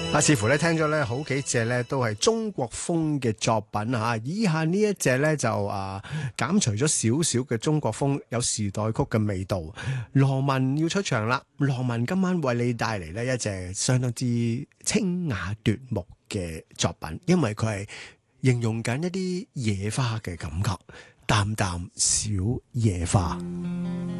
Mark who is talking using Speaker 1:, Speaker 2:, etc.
Speaker 1: 似乎咧聽咗咧好幾隻咧都係中國風嘅作品嚇，以下呢一隻咧就減除咗少少嘅中國風，有時代曲嘅味道。羅文要出場啦，羅文今晚為你帶嚟呢一隻相當之清雅奪目嘅作品，因為佢係形容緊一啲野花嘅感覺，淡淡小野花。